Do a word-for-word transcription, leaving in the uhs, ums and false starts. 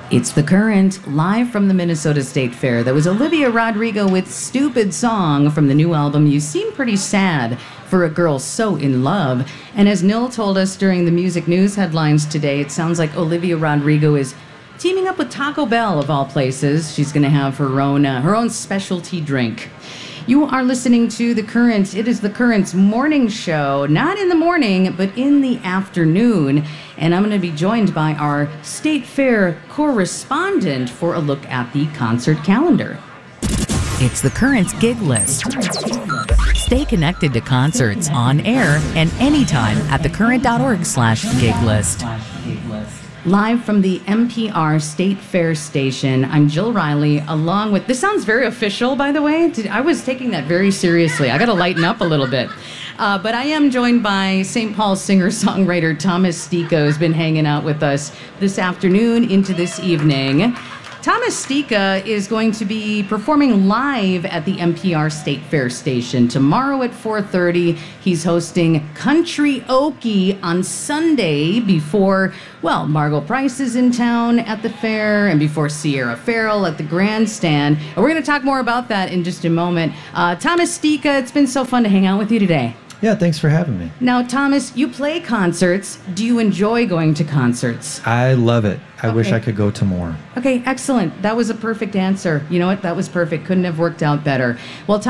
It's The Current, live from the Minnesota State Fair. That was Olivia Rodrigo with Stupid Song from the new album You Seem Pretty Sad for a Girl So in Love. And as Nil told us during the music news headlines today, it sounds like Olivia Rodrigo is teaming up with Taco Bell, of all places. She's going to have her own, uh, her own specialty drink. You are listening to The Current. It is The Current's morning show, not in the morning, but in the afternoon. And I'm going to be joined by our State Fair correspondent for a look at the concert calendar. It's The Current's gig list. Stay connected to concerts on air and anytime at thecurrent.org slash gig list. Live from the M P R State Fair station, I'm Jill Riley, along with... This sounds very official, by the way. I was taking that very seriously. I got to lighten up a little bit. Uh, but I am joined by Saint Paul singer-songwriter Thomas Stika, who's been hanging out with us this afternoon into this evening. Thomas Stika is going to be performing live at the M P R State Fair station tomorrow at four thirty. He's hosting Country Okie on Sunday before, well, Margot Price is in town at the fair and before Sierra Farrell at the grandstand. And we're going to talk more about that in just a moment. Uh, Thomas Stika, it's been so fun to hang out with you today. Yeah, thanks for having me. Now, Thomas, you play concerts. Do you enjoy going to concerts? I love it. I Okay. wish I could go to more. Okay, excellent. That was a perfect answer. You know what? That was perfect. Couldn't have worked out better. Well,